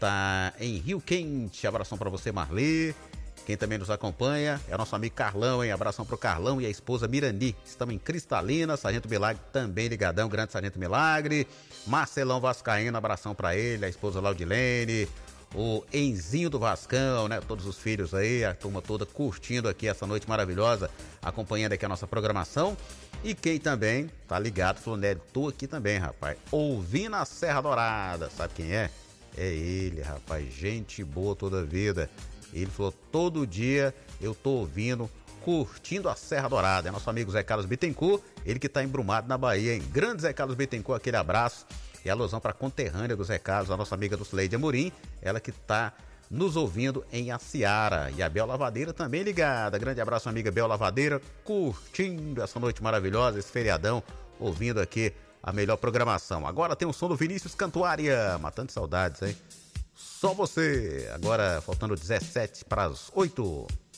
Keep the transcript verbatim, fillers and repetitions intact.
está em Rio Quente. Abração para você, Marli. Quem também nos acompanha é o nosso amigo Carlão, hein? Abração pro Carlão e a esposa Mirani. Estamos em Cristalina, Sargento Milagre também ligadão, grande Sargento Milagre. Marcelão Vascaíno, abração para ele, a esposa Laudilene, o Enzinho do Vascão, né? Todos os filhos aí, a turma toda curtindo aqui essa noite maravilhosa, acompanhando aqui a nossa programação. E quem também tá ligado, falou, Nélio, tô aqui também, rapaz, ouvindo a Serra Dourada. Sabe quem é? É ele, rapaz, gente boa toda a vida. Ele falou, todo dia eu tô ouvindo, curtindo a Serra Dourada. É nosso amigo Zé Carlos Bittencourt, ele que tá embrumado na Bahia, hein? Grande Zé Carlos Bittencourt, aquele abraço. E alusão para a conterrânea do Zé Carlos, a nossa amiga Dulcileide Amorim, ela que tá nos ouvindo em Aciara. E a Bel Lavadeira também ligada. Grande abraço, amiga Bel Lavadeira, curtindo essa noite maravilhosa, esse feriadão, ouvindo aqui a melhor programação. Agora tem o som do Vinícius Cantuária, matando saudades, hein? Só você, agora faltando dezessete para as oito.